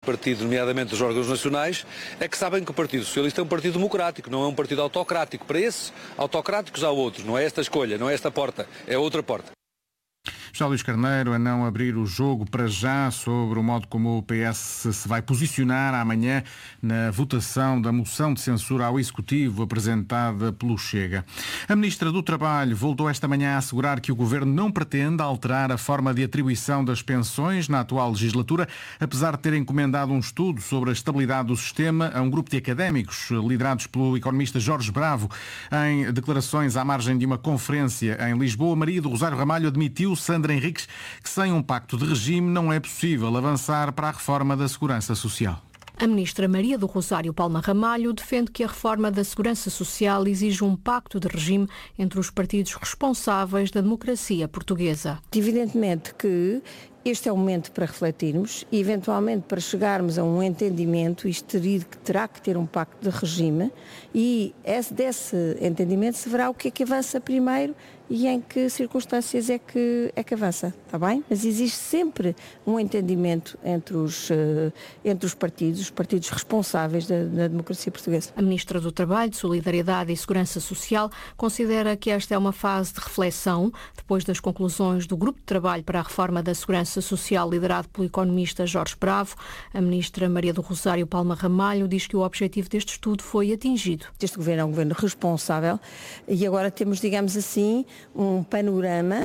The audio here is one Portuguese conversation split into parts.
partido, nomeadamente dos órgãos nacionais, é que sabem que o Partido Socialista é um partido democrático, não é um partido autocrático. Para esses autocráticos há outros, não é esta escolha, não é esta porta, é outra porta. José Luís Carneiro a não abrir o jogo para já sobre o modo como o PS se vai posicionar amanhã na votação da moção de censura ao Executivo apresentada pelo Chega. A Ministra do Trabalho voltou esta manhã a assegurar que o Governo não pretende alterar a forma de atribuição das pensões na atual legislatura, apesar de ter encomendado um estudo sobre a estabilidade do sistema a um grupo de académicos liderados pelo economista Jorge Bravo. Em declarações à margem de uma conferência em Lisboa, Maria do Rosário Ramalho admitiu, Sandra Henriques, que sem um pacto de regime não é possível avançar para a reforma da Segurança Social. A ministra Maria do Rosário Palma Ramalho defende que a reforma da Segurança Social exige um pacto de regime entre os partidos responsáveis da democracia portuguesa. Evidentemente que este é o momento para refletirmos e, eventualmente, para chegarmos a um entendimento, isto terá que ter um pacto de regime e desse entendimento se verá o que é que avança primeiro e em que circunstâncias é que avança, está bem? Mas existe sempre um entendimento entre os partidos responsáveis da democracia portuguesa. A Ministra do Trabalho, Solidariedade e Segurança Social considera que esta é uma fase de reflexão depois das conclusões do Grupo de Trabalho para a Reforma da Segurança Social liderado pelo economista Jorge Bravo. A Ministra Maria do Rosário Palma Ramalho diz que o objetivo deste estudo foi atingido. Este governo é um governo responsável e agora temos, digamos assim, um panorama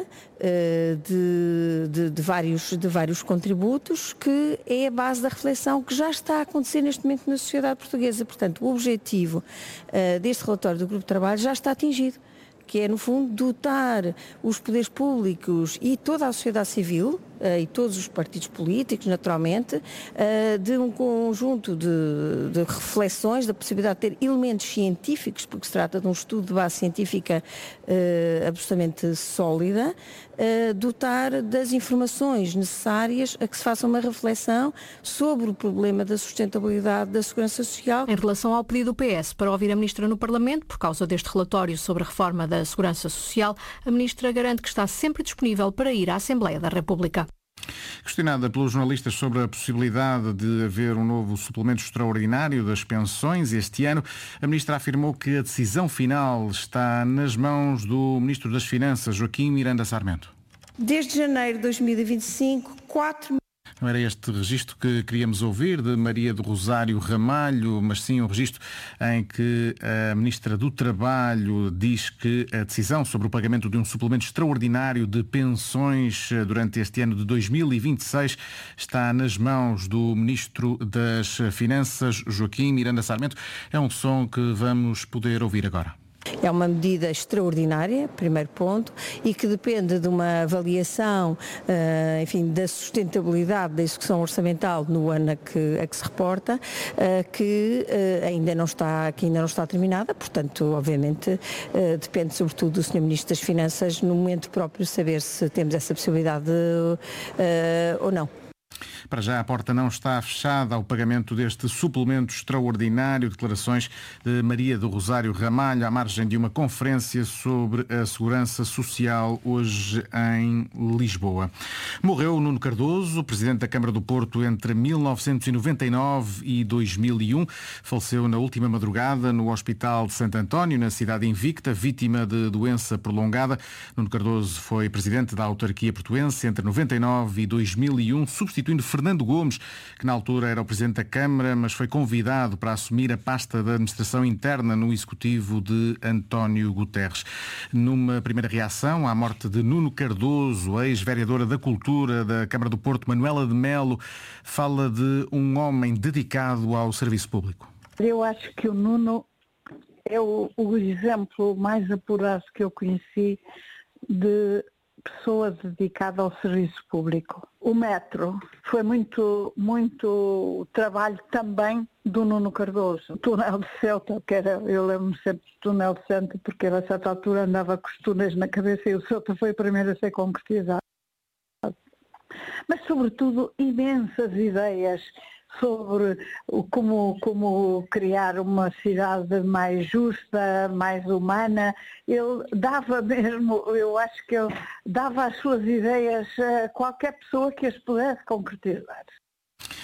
de vários contributos que é a base da reflexão que já está a acontecer neste momento na sociedade portuguesa. Portanto, o objetivo deste relatório do Grupo de Trabalho já está atingido, que é, no fundo, dotar os poderes públicos e toda a sociedade civil e todos os partidos políticos, naturalmente, de um conjunto de reflexões, da possibilidade de ter elementos científicos, porque se trata de um estudo de base científica absolutamente sólida, dotar das informações necessárias a que se faça uma reflexão sobre o problema da sustentabilidade da segurança social. Em relação ao pedido do PS para ouvir a Ministra no Parlamento, por causa deste relatório sobre a reforma da Segurança Social, a Ministra garante que está sempre disponível para ir à Assembleia da República. Questionada pelos jornalistas sobre a possibilidade de haver um novo suplemento extraordinário das pensões este ano, a Ministra afirmou que a decisão final está nas mãos do Ministro das Finanças, Joaquim Miranda Sarmento. Desde janeiro de 2025, 4 Não era este registro que queríamos ouvir de Maria do Rosário Ramalho, mas sim um registro em que a Ministra do Trabalho diz que a decisão sobre o pagamento de um suplemento extraordinário de pensões durante este ano de 2026 está nas mãos do Ministro das Finanças, Joaquim Miranda Sarmento. É um som que vamos poder ouvir agora. É uma medida extraordinária, primeiro ponto, e que depende de uma avaliação, da sustentabilidade da execução orçamental no ano a que se reporta, que ainda não está terminada, portanto, obviamente, depende sobretudo do Sr. Ministro das Finanças, no momento próprio, saber se temos essa possibilidade ou não. Para já a porta não está fechada ao pagamento deste suplemento extraordinário. Declarações de Maria do Rosário Ramalho à margem de uma conferência sobre a segurança social hoje em Lisboa. Morreu Nuno Cardoso, presidente da Câmara do Porto entre 1999 e 2001. Faleceu na última madrugada no Hospital de Santo António, na cidade invicta, vítima de doença prolongada. Nuno Cardoso foi presidente da autarquia portuense entre 99 e 2001, substituindo Fernando Gomes, que na altura era o presidente da Câmara, mas foi convidado para assumir a pasta da administração interna no executivo de António Guterres. Numa primeira reação à morte de Nuno Cardoso, a ex-vereadora da Cultura da Câmara do Porto, Manuela de Melo, fala de um homem dedicado ao serviço público. Eu acho que o Nuno é o exemplo mais apurado que eu conheci de pessoa dedicada ao serviço público. O metro foi muito trabalho também do Nuno Cardoso. O túnel de Ceuta, eu lembro-me sempre do túnel de Ceuta, porque ele a certa altura andava com os túneis na cabeça e o Ceuta foi o primeiro a ser concretizado. Mas, sobretudo, imensas ideias sobre como criar uma cidade mais justa, mais humana. Ele dava mesmo, eu acho que ele dava as suas ideias a qualquer pessoa que as pudesse concretizar.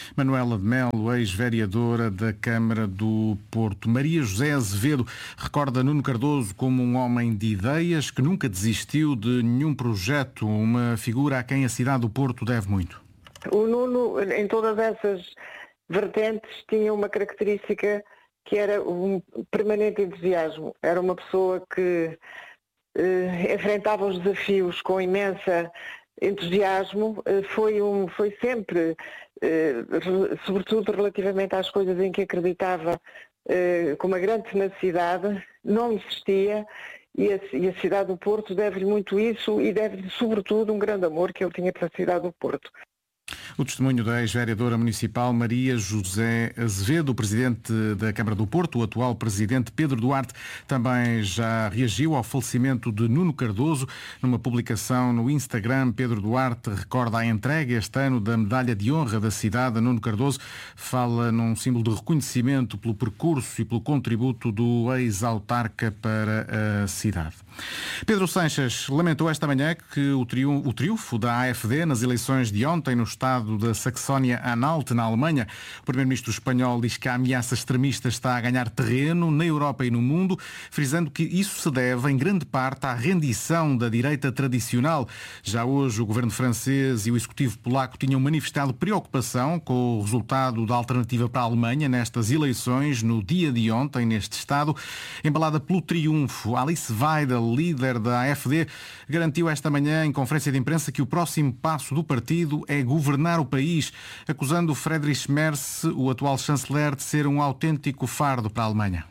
Manuela de Melo, ex-vereadora da Câmara do Porto. Maria José Azevedo recorda Nuno Cardoso como um homem de ideias que nunca desistiu de nenhum projeto, uma figura a quem a cidade do Porto deve muito. O Nuno, em todas essas vertentes, tinha uma característica que era um permanente entusiasmo. Era uma pessoa que enfrentava os desafios com imensa entusiasmo, foi sempre, sobretudo relativamente às coisas em que acreditava, com uma grande tenacidade, não desistia, e a cidade do Porto deve-lhe muito isso e deve-lhe sobretudo um grande amor que ele tinha pela cidade do Porto. O testemunho da ex-vereadora municipal Maria José Azevedo, o presidente da Câmara do Porto, o atual presidente Pedro Duarte, também já reagiu ao falecimento de Nuno Cardoso. Numa publicação no Instagram, Pedro Duarte recorda a entrega este ano da medalha de honra da cidade a Nuno Cardoso. Fala num símbolo de reconhecimento pelo percurso e pelo contributo do ex-autarca para a cidade. Pedro Sanches lamentou esta manhã que o triunfo da AfD nas eleições de ontem no estado da Saxónia-Anhalt, na Alemanha. O primeiro-ministro espanhol diz que a ameaça extremista está a ganhar terreno na Europa e no mundo, frisando que isso se deve em grande parte à rendição da direita tradicional. Já hoje o governo francês e o executivo polaco tinham manifestado preocupação com o resultado da Alternativa para a Alemanha nestas eleições no dia de ontem neste estado. Embalada pelo triunfo, Alice Weidel, líder da AfD, garantiu esta manhã em conferência de imprensa que o próximo passo do partido é governar o país, acusando Friedrich Merz, o atual chanceler, de ser um autêntico fardo para a Alemanha.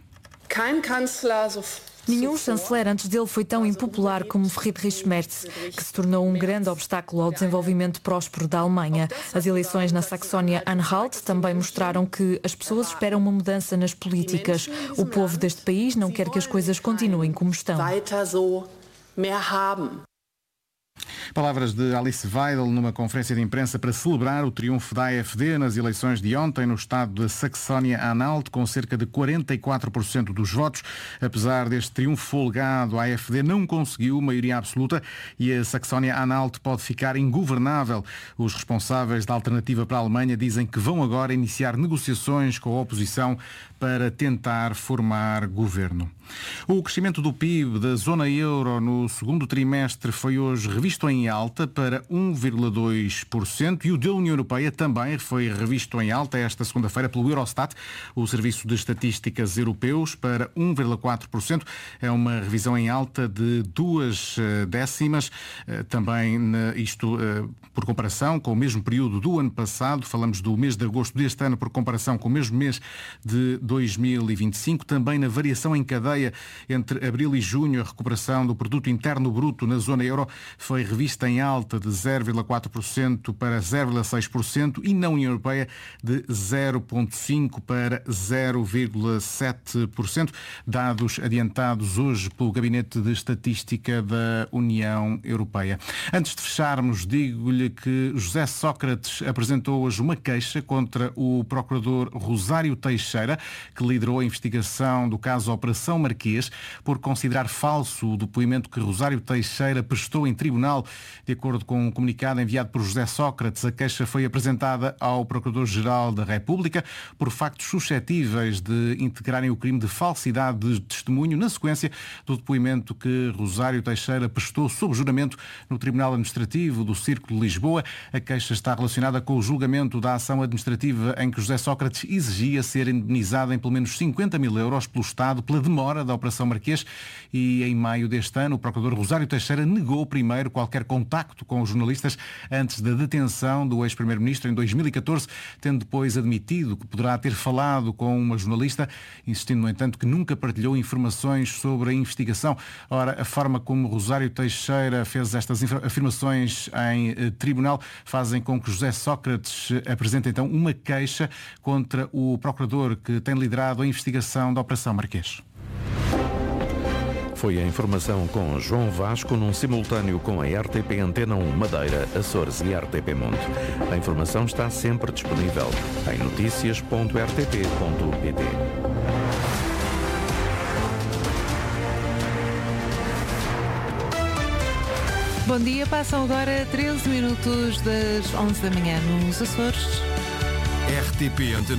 Nenhum chanceler antes dele foi tão impopular como Friedrich Merz, que se tornou um grande obstáculo ao desenvolvimento próspero da Alemanha. As eleições na Saxónia-Anhalt também mostraram que as pessoas esperam uma mudança nas políticas. O povo deste país não quer que as coisas continuem como estão. Palavras de Alice Weidel numa conferência de imprensa para celebrar o triunfo da AfD nas eleições de ontem no estado de Saxónia-Anhalt, com cerca de 44% dos votos. Apesar deste triunfo folgado, a AfD não conseguiu maioria absoluta e a Saxónia-Anhalt pode ficar ingovernável. Os responsáveis da Alternativa para a Alemanha dizem que vão agora iniciar negociações com a oposição para tentar formar governo. O crescimento do PIB da zona euro no segundo trimestre foi hoje revisto em alta para 1,2% e o da União Europeia também foi revisto em alta esta segunda-feira pelo Eurostat, o Serviço de Estatísticas Europeus, para 1,4%. É uma revisão em alta de 2 décimas, também isto por comparação com o mesmo período do ano passado. Falamos do mês de agosto deste ano por comparação com o mesmo mês de 2025. Também na variação em cadeia entre abril e junho, a recuperação do produto interno bruto na zona euro foi revista em alta de 0,4% para 0,6% e na União Europeia de 0,5% para 0,7%, dados adiantados hoje pelo Gabinete de Estatística da União Europeia. Antes de fecharmos, digo-lhe que José Sócrates apresentou hoje uma queixa contra o procurador Rosário Teixeira, que liderou a investigação do caso Operação Marquês, por considerar falso o depoimento que Rosário Teixeira prestou em tribunal. De acordo com um comunicado enviado por José Sócrates, a queixa foi apresentada ao Procurador-Geral da República por factos suscetíveis de integrarem o crime de falsidade de testemunho na sequência do depoimento que Rosário Teixeira prestou sob juramento no Tribunal Administrativo do Círculo de Lisboa. A queixa está relacionada com o julgamento da ação administrativa em que José Sócrates exigia ser indemnizado em pelo menos 50 mil euros pelo Estado pela demora da Operação Marquês e em maio deste ano o Procurador Rosário Teixeira negou primeiro qualquer contacto com os jornalistas antes da detenção do ex-primeiro-ministro em 2014, tendo depois admitido que poderá ter falado com uma jornalista, insistindo, no entanto, que nunca partilhou informações sobre a investigação. Ora, a forma como Rosário Teixeira fez estas afirmações em tribunal fazem com que José Sócrates apresente então uma queixa contra o procurador que tem liderado a investigação da Operação Marquês. Foi a informação com João Vasco num simultâneo com a RTP Antena 1 Madeira, Açores e RTP Monte. A informação está sempre disponível em noticias.rtp.pt. Bom dia, passam agora 13 minutos das 11 da manhã nos Açores. RTP Antena